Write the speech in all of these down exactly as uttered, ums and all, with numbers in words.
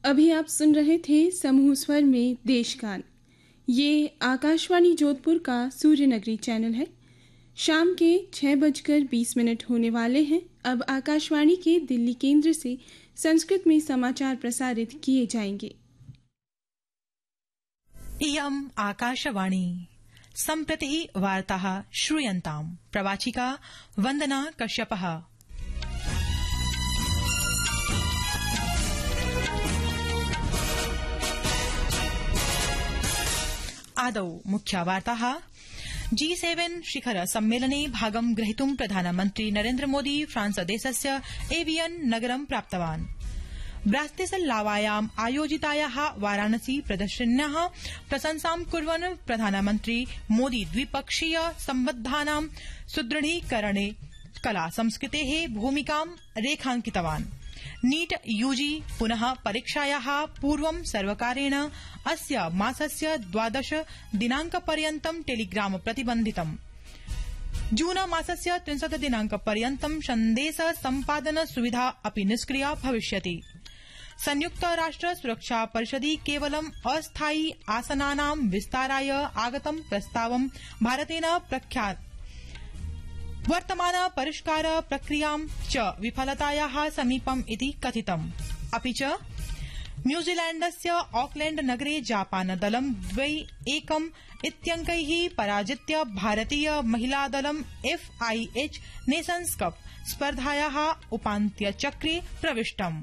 अभी आप सुन रहे थे समूह स्वर में देशगान। ये आकाशवाणी जोधपुर का सूर्य नगरी चैनल है। शाम के छः बजकर बीस मिनट होने वाले हैं। अब आकाशवाणी के दिल्ली केंद्र से संस्कृत में समाचार प्रसारित किए जाएंगे। इयम् आकाशवाणी सम्प्रति वार्ताः श्रूयन्ताम्। प्रवाचिका वन्दना कश्यपः। आदौ मुख्या वार्ताः। जी सेवन शिखर सम्मेलने भागं ग्रहीतुं प्रधानमन्त्री नरेन्द्र मोदी फ्रांस देशस्य एवियन नगरं प्राप्तवान्। ब्रातिस्लावायाम् आयोजितायाः वाराणसी प्रदर्शन्याः प्रशंसां कुर्वन् प्रधानमन्त्री मोदी द्विपक्षीय सम्बन्धानां सुदृढीकरणे कला संस्कृतेः भूमिकां रेखांकितवान्। नीट यूजी पुनः परीक्षायाः पूर्वं सर्वकारेण अस्य मासस्य द्वादश दिनांकपर्यन्तं टेलीग्राम प्रतिबन्धितम्। जून मासस्य त्रिंशत् दिनांकपर्यन्तं सन्देश सम्पादन सुविधा अपि निष्क्रिया भविष्यति। संयुक्त राष्ट्र सुरक्षा परिषदि केवलं अस्थायि आसनानां विस्ताराय आगतं प्रस्तावं भारतेन प्रख्यात्। वर्तमान परिष्कार प्रक्रियां च विफलतायाः समीपम् इति कथितम्। अपि च न्यूजीलैण्डस्य ऑकलैण्ड नगरे जापान दलं द्वै एकम् इत्यंकैः पराजित्य भारतीय महिला दलं एफआईएच नेशन्स कप स्पर्धायाः उपान्त्यचक्रे प्रविष्टम्।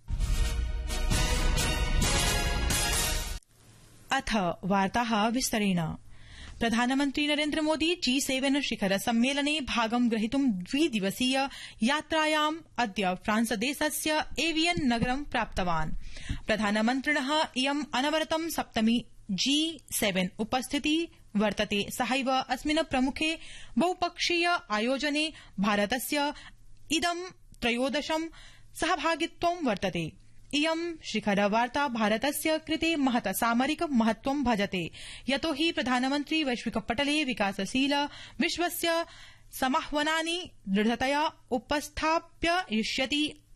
अथ वार्ताः विस्तरेण। प्रधानमन्त्री नरेन्द्र मोदी जी सेवन शिखर सम्मेलने भागं ग्रहीतुं द्विदिवसीय यात्रायाम् अद्य फ्रांस देशस्य एवियन नगरं प्राप्तवान्। प्रधानमन्त्रिणः इयम् अनवरतं सप्तमी जी सेवन उपस्थितिः वर्तते। सहैव अस्मिन् प्रमुखे बहुपक्षीय आयोजने भारतस्य इदं त्रयोदशं सहभागित्वं वर्तते। इयं शिखरवार्ता भारतस्य कृते महत् सामरिक महत्वं भजते, यतो हि प्रधानमन्त्री वैश्विकपटले विकासशील विश्वस्य समाह्वानानि दृढतया उपस्थापयिष्यति।